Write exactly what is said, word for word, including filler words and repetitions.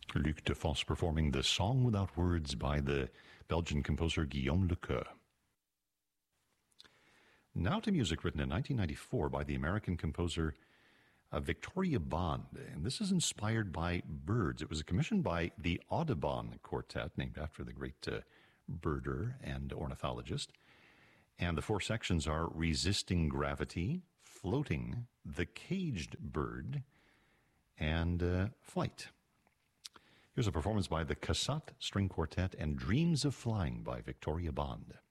Luc Defos performing The Song Without Words by the Belgian composer Guillaume Lecoeur. Now to music written in nineteen ninety-four by the American composer uh, Victoria Bond. And this is inspired by birds. It was commissioned by the Audubon Quartet, named after the great uh, birder and ornithologist. And the four sections are Resisting Gravity, Floating, The Caged Bird, and uh, Flight. Here's a performance by the Cassatt String Quartet and Dreams of Flying by Victoria Bond.